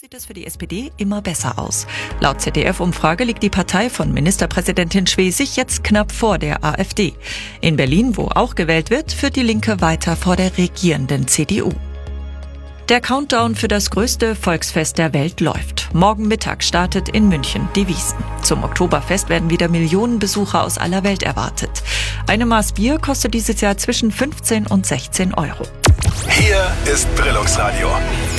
Sieht es für die SPD immer besser aus. Laut ZDF-Umfrage liegt die Partei von Ministerpräsidentin Schwesig jetzt knapp vor der AfD. In Berlin, wo auch gewählt wird, führt die Linke weiter vor der regierenden CDU. Der Countdown für das größte Volksfest der Welt läuft. Morgen Mittag startet in München die Wiesn. Zum Oktoberfest werden wieder Millionen Besucher aus aller Welt erwartet. Eine Maß Bier kostet dieses Jahr zwischen 15 und 16 Euro. Hier ist Brillungsradio.